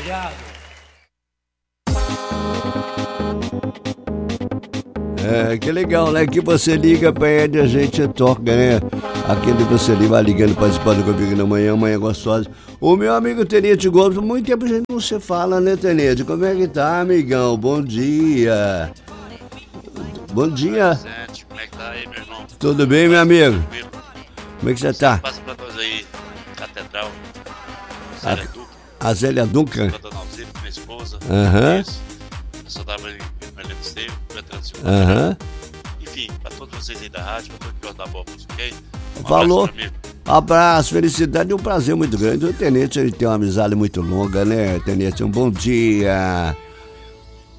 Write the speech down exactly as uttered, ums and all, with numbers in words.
Obrigado. É, que legal, né? Que você liga pra ele e a gente toca, né? Aquele você ali vai ligando, participando comigo na manhã, manhã gostosa. O meu amigo Tenente Gomes, muito tempo a gente não se fala, né, Tenente? Como é que tá, amigão? Bom dia. Bom dia. Como é que tá aí, meu irmão? Tudo bem, meu amigo? Como é que você tá? Passa pra nós aí, Catedral. A, a Zélia Duncan. Pra Dona Alzira, minha esposa. Aham. Eu só tava ali, Marlene Esteio, pra Transilvânia. Aham. Enfim, pra todos vocês aí da rádio, pra todo mundo da boa música, ok? Um Falou. abraço, meu amigo. Abraço, felicidade e um prazer muito grande. O Tenente ele tem uma amizade muito longa, né, Tenente? Um bom dia.